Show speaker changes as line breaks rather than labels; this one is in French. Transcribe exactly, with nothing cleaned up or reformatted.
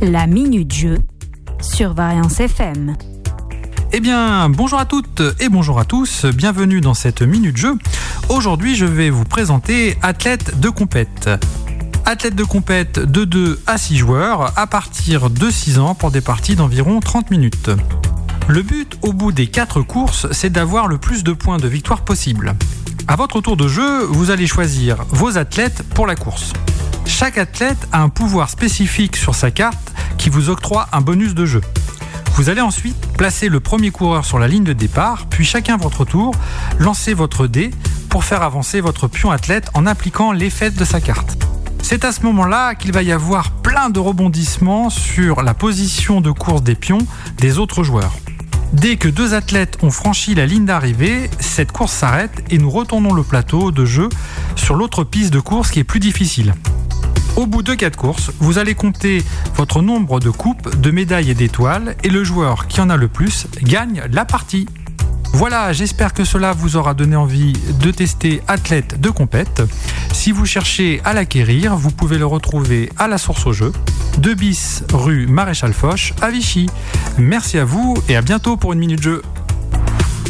La Minute Jeu sur Variance F M.
Eh bien, bonjour à toutes et bonjour à tous, bienvenue dans cette Minute Jeu. Aujourd'hui, je vais vous présenter Athlète de compète. Athlète de compète de deux à six joueurs à partir de six ans pour des parties d'environ trente minutes. Le but au bout des quatre courses, c'est d'avoir le plus de points de victoire possible. À votre tour de jeu, vous allez choisir vos athlètes pour la course. Chaque athlète a un pouvoir spécifique sur sa carte qui vous octroie un bonus de jeu. Vous allez ensuite placer le premier coureur sur la ligne de départ, puis chacun à votre tour, lancez votre dé pour faire avancer votre pion athlète en appliquant l'effet de sa carte. C'est à ce moment-là qu'il va y avoir plein de rebondissements sur la position de course des pions des autres joueurs. Dès que deux athlètes ont franchi la ligne d'arrivée, cette course s'arrête et nous retournons le plateau de jeu sur l'autre piste de course qui est plus difficile. Au bout de quatre courses, vous allez compter votre nombre de coupes, de médailles et d'étoiles et le joueur qui en a le plus gagne la partie. Voilà, j'espère que cela vous aura donné envie de tester Athlète de compète. Si vous cherchez à l'acquérir, vous pouvez le retrouver à la source au jeu, deux bis rue Maréchal Foch à Vichy. Merci à vous et à bientôt pour une Minute Jeu.